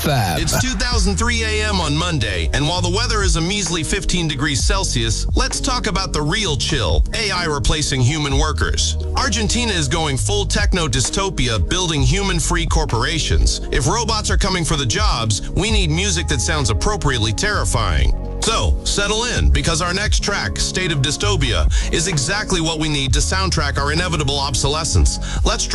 Fab. It's 2003 a.m. on Monday, and while the weather is a measly 15 degrees Celsius, let's talk about the real chill, AI replacing human workers. Argentina is going full techno dystopia, building human-free corporations. If robots are coming for the jobs, we need music that sounds appropriately terrifying. So, settle in, because our next track, State of Dystopia, is exactly what we need to soundtrack our inevitable obsolescence. Let's